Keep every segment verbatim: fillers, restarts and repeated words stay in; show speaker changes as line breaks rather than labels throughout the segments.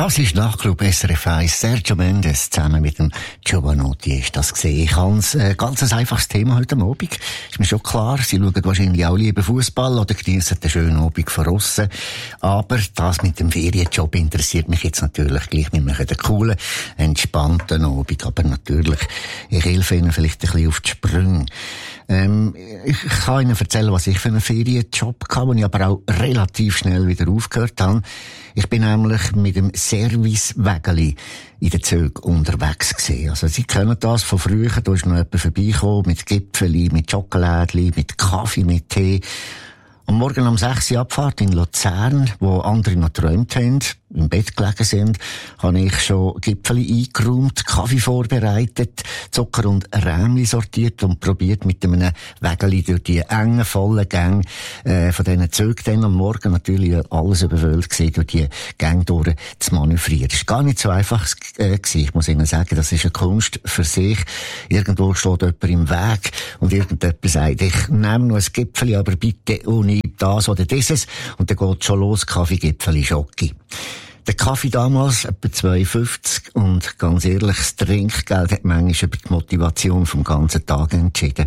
Das ist Nachtclub S R F eins. Sergio Mendes zusammen mit dem Giovanotti ist das gesehen. Ich habe ein äh, ganz einfaches Thema heute Abend. Ist mir schon klar, Sie schauen wahrscheinlich auch lieber Fußball oder genießen den schönen Abend von aussen. Aber das mit dem Ferienjob interessiert mich jetzt natürlich gleich. Wir machen einen coolen, entspannten Abend. Aber natürlich, ich helfe Ihnen vielleicht ein bisschen auf die Sprünge. Ähm, ich kann Ihnen erzählen, was ich für einen Ferienjob hatte, den ich aber auch relativ schnell wieder aufgehört habe. Ich bin nämlich mit dem Service-Wägeli in den Zügen unterwegs gewesen. Also, Sie kennen das von früher, da ist noch jemand vorbeigekommen mit Gipfeli, mit Schokolädli, mit Kaffee, mit Tee. Am Morgen um sechs Uhr Abfahrt in Luzern, wo andere noch geträumt haben, im Bett gelegen sind, habe ich schon Gipfeli eingeräumt, Kaffee vorbereitet, Zucker und Rämli sortiert und probiert mit einem Wägeli durch die engen, vollen Gänge äh, von diesen Zügen dann am Morgen natürlich alles überfüllt gewesen, durch die Gänge durch zu manövrieren. Das war gar nicht so einfach äh, gewesen. Ich muss Ihnen sagen, das ist eine Kunst für sich. Irgendwo steht jemand im Weg und irgendjemand sagt, ich nehme noch ein Gipfeli, aber bitte ohne das oder dieses. Und dann geht schon los, Kaffee, Gipfeli, Schoki. Der Kaffee damals etwa zwei fünfzig und ganz ehrlich, das Trinkgeld hat manchmal über die Motivation vom ganzen Tag entschieden.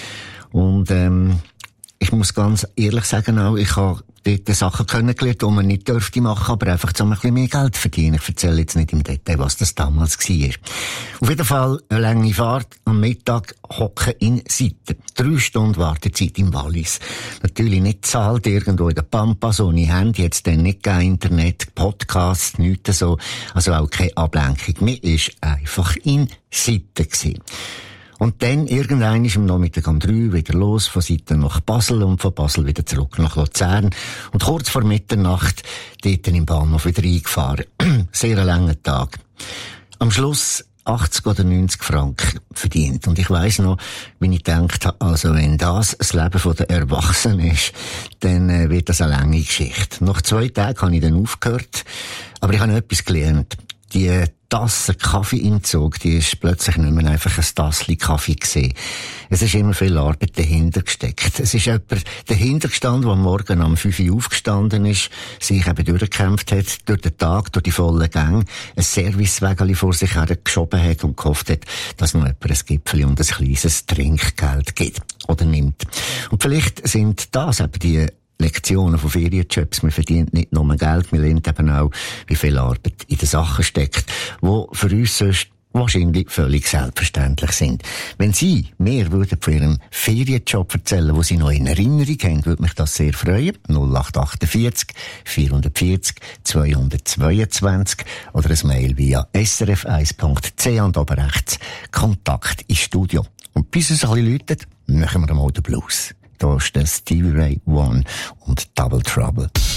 Und ähm, ich muss ganz ehrlich sagen auch, ich habe dort Sachen kennengelernt, die man nicht dürfte machen, aber einfach um ein bisschen mehr Geld verdienen. Ich erzähle jetzt nicht im Detail, was das damals war. Auf jeden Fall eine lange Fahrt, am Mittag hocken in Seiten. Drei Stunden Wartezeit im Wallis. Natürlich nicht zahlt, irgendwo in der Pampas, ohne Handy, jetzt dann nicht kein Internet, Podcasts, nichts so, also auch keine Ablenkung. Mir ist einfach in Seiten gewesen. Und dann irgendwann ist am Nachmittag um drei wieder los, von Seiten nach Basel und von Basel wieder zurück nach Luzern. Und kurz vor Mitternacht dort im Bahnhof wieder eingefahren. Sehr ein langer Tag. Am Schluss achtzig oder neunzig Franken verdient. Und ich weiss noch, wie ich gedacht habe, also wenn das das Leben der Erwachsenen ist, dann äh, wird das eine lange Geschichte. Nach zwei Tagen habe ich dann aufgehört, aber ich habe noch etwas gelernt. Die Tasse Kaffee im Zug, die ist plötzlich nicht mehr einfach ein Tassli Kaffee gewesen. Es ist immer viel Arbeit dahinter gesteckt. Es ist jemand dahinter gestanden, der am Morgen um fünf Uhr aufgestanden ist, sich eben durchgekämpft hat, durch den Tag, durch die vollen Gänge, ein Servicewägeli vor sich her geschoben hat und gehofft hat, dass noch jemand ein Gipfeli und ein kleines Trinkgeld gibt oder nimmt. Und vielleicht sind das eben die Lektionen von Ferienjobs. Man verdient nicht nur Geld, man lernt eben auch, wie viel Arbeit in den Sachen steckt, die für uns sonst wahrscheinlich völlig selbstverständlich sind. Wenn Sie mehr würden von Ihrem Ferienjob erzählen, wo Sie noch in Erinnerung haben, würde mich das sehr freuen. null acht achtundvierzig vierhundertvierzig zweihundertzweiundzwanzig oder ein Mail via s r f eins punkt c h und oben rechts Kontakt ins Studio. Und bis es ein bisschen läutet, machen wir mal den Blues. Da ist der Stevie Ray Vaughan und Double Trouble.